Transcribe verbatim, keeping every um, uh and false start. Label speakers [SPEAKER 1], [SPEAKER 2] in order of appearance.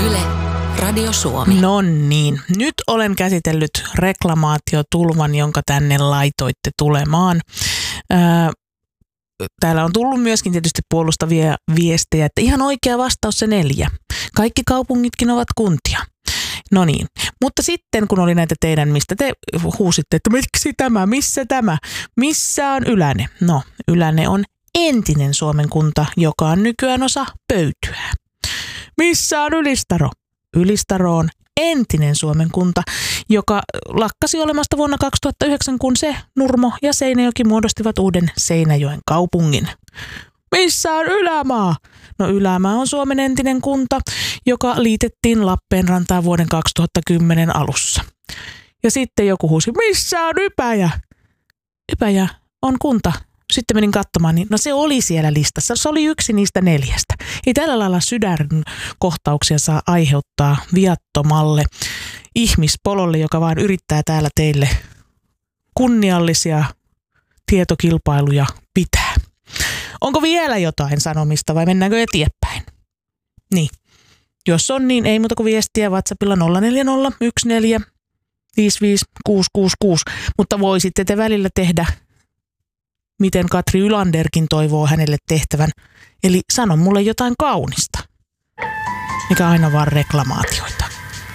[SPEAKER 1] Yle, Radio Suomi.
[SPEAKER 2] No niin, nyt olen käsitellyt reklamaatiotulvan, jonka tänne laitoitte tulemaan. Ää, täällä on tullut myöskin tietysti puolustavia viestejä, että ihan oikea vastaus se neljä. Kaikki kaupungitkin ovat kuntia. No niin, mutta sitten kun oli näitä teidän, mistä te huusitte, että miksi tämä, missä tämä, missä on Yläne? No, Yläne on entinen Suomen kunta, joka on nykyään osa Pöytyää. Missä on Ylistaro? Ylistaro on entinen Suomen kunta, joka lakkasi olemasta vuonna kaksituhattayhdeksän, kun se, Nurmo ja Seinäjoki muodostivat uuden Seinäjoen kaupungin. Missä on Ylämaa? No Ylämaa on Suomen entinen kunta, joka liitettiin Lappeenrantaan vuoden kaksituhattakymmenen alussa. Ja sitten joku huusi, missä on Ypäjä? Ypäjä on kunta. Sitten menin katsomaan, niin no se oli siellä listassa. Se oli yksi niistä neljästä. Ei tällä lailla sydänkohtauksia saa aiheuttaa viattomalle ihmispololle, joka vaan yrittää täällä teille kunniallisia tietokilpailuja pitää. Onko vielä jotain sanomista vai mennäänkö eteenpäin? Niin. Jos on, niin ei muuta kuin viestiä WhatsAppilla nolla neljä nolla yksi neljä viisi viisi kuusi kuusi kuusi. Mutta voisitte te välillä tehdä, miten Katri Ylanderkin toivoo hänelle tehtävän. Eli sano mulle jotain kaunista, mikä aina vaan reklamaatioita.